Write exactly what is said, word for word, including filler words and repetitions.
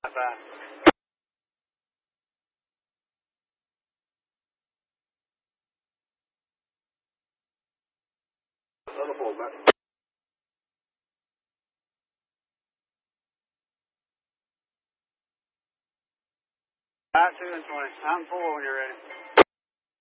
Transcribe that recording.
Bye. Another ball back. Alright, two and twenty. I'm four when you're ready.